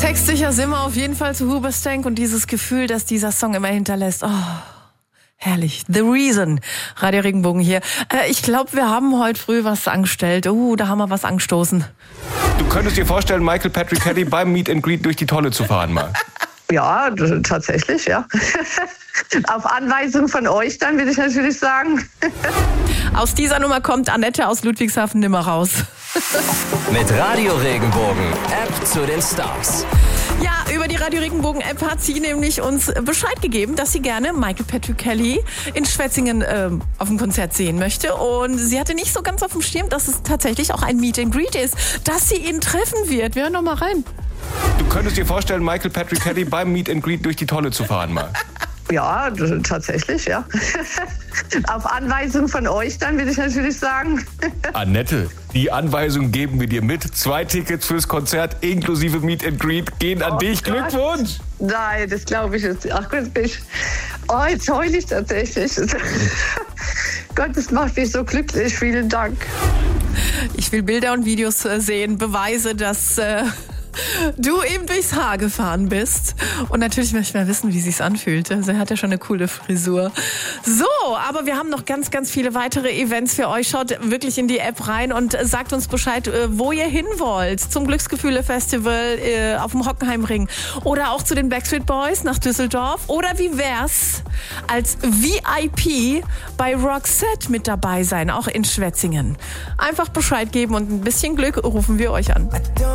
Textsicher sind wir auf jeden Fall zu Hoobastank und dieses Gefühl, das dieser Song immer hinterlässt. Oh, herrlich. The Reason. Radio Regenbogen hier. Ich glaube, wir haben heute früh was angestellt. Da haben wir was angestoßen. Du könntest dir vorstellen, Michael Patrick Kelly beim Meet and Greet durch die Tonne zu fahren mal? Ja, tatsächlich, ja. Auf Anweisung von euch dann, würde ich natürlich sagen. Aus dieser Nummer kommt Annette aus Ludwigshafen nimmer raus. Mit Radio Regenbogen, App zu den Stars. Ja, über die Radio Regenbogen App hat sie nämlich uns Bescheid gegeben, dass sie gerne Michael Patrick Kelly in Schwetzingen auf dem Konzert sehen möchte. Und sie hatte nicht so ganz auf dem Schirm, dass es tatsächlich auch ein Meet and Greet ist, dass sie ihn treffen wird. Wir hören noch mal rein. Du könntest dir vorstellen, Michael Patrick Kelly beim Meet and Greet durch die Tonne zu fahren mal? Ja, tatsächlich, ja. Auf Anweisung von euch dann, würde ich natürlich sagen. Annette, die Anweisung geben wir dir mit. 2 Tickets fürs Konzert inklusive Meet and Greet gehen an dich. Gott. Glückwunsch! Nein, das glaube ich jetzt. Ach Gott, jetzt heule ich tatsächlich. Gott, das macht mich so glücklich. Vielen Dank. Ich will Bilder und Videos sehen, Beweise, dass du eben durchs Haar gefahren bist. Und natürlich möchte ich mal wissen, wie sich's anfühlt. Also er hat ja schon eine coole Frisur. So, aber wir haben noch ganz, ganz viele weitere Events für euch. Schaut wirklich in die App rein und sagt uns Bescheid, wo ihr hin wollt. Zum Glücksgefühle-Festival auf dem Hockenheimring oder auch zu den Backstreet Boys nach Düsseldorf. Oder wie wär's als VIP bei Roxette mit dabei sein, auch in Schwetzingen. Einfach Bescheid geben und ein bisschen Glück rufen wir euch an.